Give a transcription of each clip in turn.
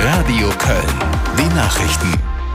Radio Köln. Die Nachrichten.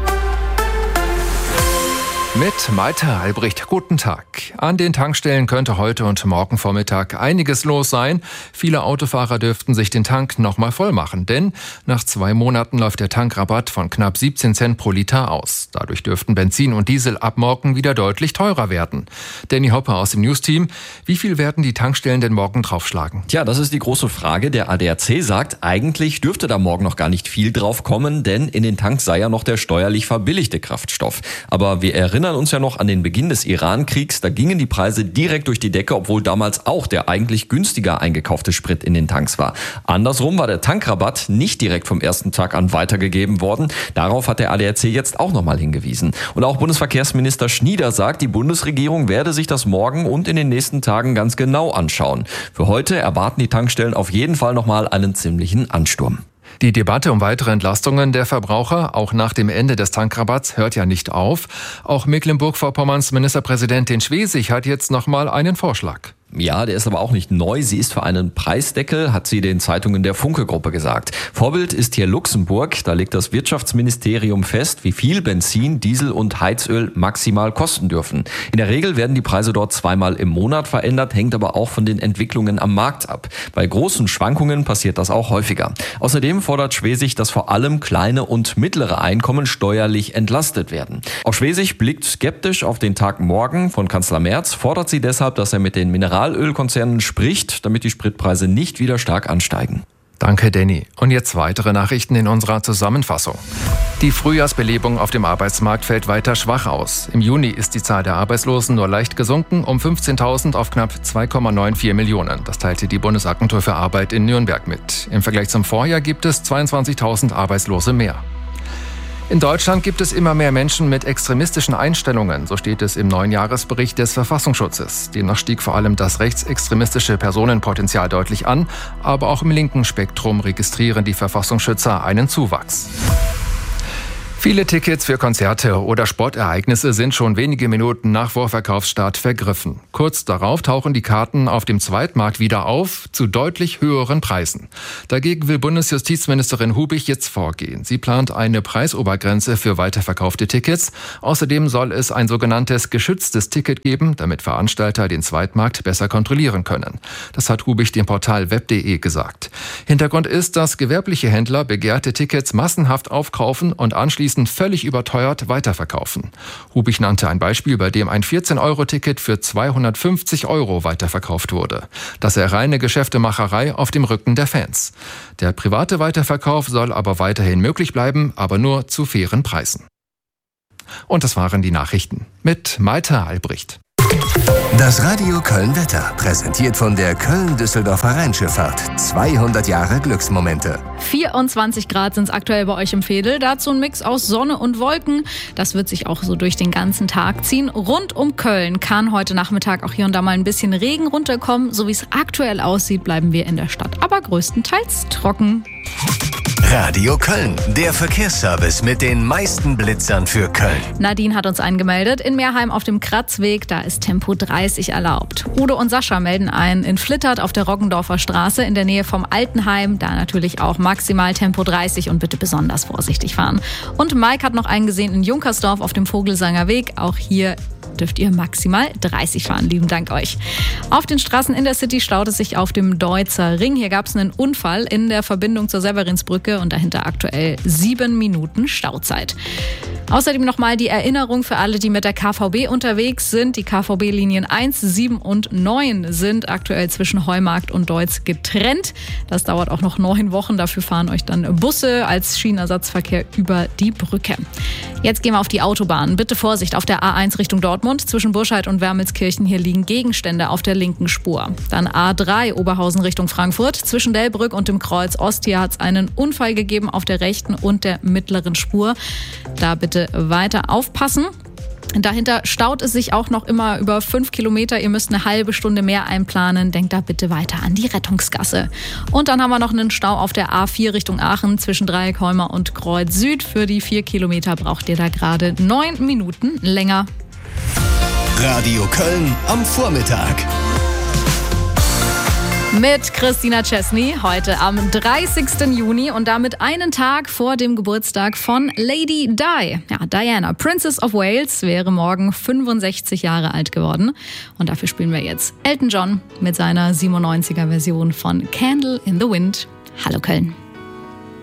Mit Malte Albrecht, guten Tag. An den Tankstellen könnte heute und morgen Vormittag einiges los sein. Viele Autofahrer dürften sich den Tank nochmal voll machen, denn nach 2 Monaten läuft der Tankrabatt von knapp 17 Cent pro Liter aus. Dadurch dürften Benzin und Diesel ab morgen wieder deutlich teurer werden. Danny Hopper aus dem News-Team. Wie viel werden die Tankstellen denn morgen draufschlagen? Tja, das ist die große Frage. Der ADAC sagt, eigentlich dürfte da morgen noch gar nicht viel drauf kommen, denn in den Tanks sei ja noch der steuerlich verbilligte Kraftstoff. Aber wir erinnern uns ja noch an den Beginn des Iran-Kriegs. Da gingen die Preise direkt durch die Decke, obwohl damals auch der eigentlich günstiger eingekaufte Sprit in den Tanks war. Andersrum war der Tankrabatt nicht direkt vom ersten Tag an weitergegeben worden. Darauf hat der ADAC jetzt auch nochmal hingewiesen. Und auch Bundesverkehrsminister Schnieder sagt, die Bundesregierung werde sich das morgen und in den nächsten Tagen ganz genau anschauen. Für heute erwarten die Tankstellen auf jeden Fall nochmal einen ziemlichen Ansturm. Die Debatte um weitere Entlastungen der Verbraucher, auch nach dem Ende des Tankrabatts, hört ja nicht auf. Auch Mecklenburg-Vorpommerns Ministerpräsidentin Schwesig hat jetzt nochmal einen Vorschlag. Ja, der ist aber auch nicht neu. Sie ist für einen Preisdeckel, hat sie den Zeitungen der Funke-Gruppe gesagt. Vorbild ist hier Luxemburg. Da legt das Wirtschaftsministerium fest, wie viel Benzin, Diesel und Heizöl maximal kosten dürfen. In der Regel werden die Preise dort 2-mal im Monat verändert, hängt aber auch von den Entwicklungen am Markt ab. Bei großen Schwankungen passiert das auch häufiger. Außerdem fordert Schwesig, dass vor allem kleine und mittlere Einkommen steuerlich entlastet werden. Auch Schwesig blickt skeptisch auf den Tag morgen. Von Kanzler Merz fordert sie deshalb, dass er mit den Mineralölkonzernen spricht, damit die Spritpreise nicht wieder stark ansteigen. Danke, Danny. Und jetzt weitere Nachrichten in unserer Zusammenfassung. Die Frühjahrsbelebung auf dem Arbeitsmarkt fällt weiter schwach aus. Im Juni ist die Zahl der Arbeitslosen nur leicht gesunken, um 15.000 auf knapp 2,94 Millionen. Das teilte die Bundesagentur für Arbeit in Nürnberg mit. Im Vergleich zum Vorjahr gibt es 22.000 Arbeitslose mehr. In Deutschland gibt es immer mehr Menschen mit extremistischen Einstellungen, so steht es im neuen Jahresbericht des Verfassungsschutzes. Demnach stieg vor allem das rechtsextremistische Personenpotenzial deutlich an, aber auch im linken Spektrum registrieren die Verfassungsschützer einen Zuwachs. Viele Tickets für Konzerte oder Sportereignisse sind schon wenige Minuten nach Vorverkaufsstart vergriffen. Kurz darauf tauchen die Karten auf dem Zweitmarkt wieder auf, zu deutlich höheren Preisen. Dagegen will Bundesjustizministerin Hubich jetzt vorgehen. Sie plant eine Preisobergrenze für weiterverkaufte Tickets. Außerdem soll es ein sogenanntes geschütztes Ticket geben, damit Veranstalter den Zweitmarkt besser kontrollieren können. Das hat Hubich dem Portal web.de gesagt. Hintergrund ist, dass gewerbliche Händler begehrte Tickets massenhaft aufkaufen und anschließend völlig überteuert weiterverkaufen. Hubich nannte ein Beispiel, bei dem ein 14-Euro-Ticket für 250 € weiterverkauft wurde. Das sei reine Geschäftemacherei auf dem Rücken der Fans. Der private Weiterverkauf soll aber weiterhin möglich bleiben, aber nur zu fairen Preisen. Und das waren die Nachrichten mit Malte Albrecht. Das Radio Köln Wetter, präsentiert von der Köln-Düsseldorfer Rheinschifffahrt. 200 Jahre Glücksmomente. 24 Grad sind es aktuell bei euch im Veedel. Dazu ein Mix aus Sonne und Wolken. Das wird sich auch so durch den ganzen Tag ziehen. Rund um Köln kann heute Nachmittag auch hier und da mal ein bisschen Regen runterkommen. So wie es aktuell aussieht, bleiben wir in der Stadt aber größtenteils trocken. Radio Köln, der Verkehrsservice mit den meisten Blitzern für Köln. Nadine hat uns eingemeldet. In Meerheim auf dem Kratzweg, da ist Tempo 30 erlaubt. Udo und Sascha melden ein in Flittert auf der Roggendorfer Straße in der Nähe vom Altenheim. Da natürlich auch maximal Tempo 30 und bitte besonders vorsichtig fahren. Und Mike hat noch einen gesehen in Junkersdorf auf dem Vogelsanger Weg. Auch hier dürft ihr maximal 30 fahren. Lieben Dank euch. Auf den Straßen in der City staut es sich auf dem Deutzer Ring. Hier gab es einen Unfall in der Verbindung zur Severinsbrücke und dahinter aktuell 7 Minuten Stauzeit. Außerdem nochmal die Erinnerung für alle, die mit der KVB unterwegs sind. Die KVB-Linien 1, 7 und 9 sind aktuell zwischen Heumarkt und Deutz getrennt. Das dauert auch noch 9 Wochen. Dafür fahren euch dann Busse als Schienenersatzverkehr über die Brücke. Jetzt gehen wir auf die Autobahn. Bitte Vorsicht auf der A1 Richtung Dortmund. Zwischen Burscheid und Wermelskirchen hier liegen Gegenstände auf der linken Spur. Dann A3 Oberhausen Richtung Frankfurt. Zwischen Delbrück und dem Kreuz Ost hier hat es einen Unfall gegeben auf der rechten und der mittleren Spur. Da bitte weiter aufpassen. Dahinter staut es sich auch noch immer über 5 Kilometer. Ihr müsst eine halbe Stunde mehr einplanen. Denkt da bitte weiter an die Rettungsgasse. Und dann haben wir noch einen Stau auf der A4 Richtung Aachen zwischen Dreieckholmer und Kreuz Süd. Für die 4 Kilometer braucht ihr da gerade 9 Minuten länger. Radio Köln am Vormittag. Mit Christina Chesney heute am 30. Juni und damit einen Tag vor dem Geburtstag von Lady Di. Ja, Diana, Princess of Wales, wäre morgen 65 Jahre alt geworden. Und dafür spielen wir jetzt Elton John mit seiner 97er Version von Candle in the Wind. Hallo Köln.